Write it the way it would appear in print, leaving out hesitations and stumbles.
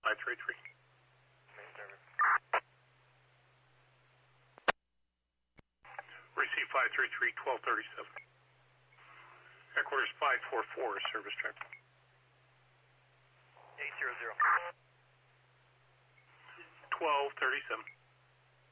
533. Main service. Receive 533, 1237. Headquarters 544, service check. 800. 1237.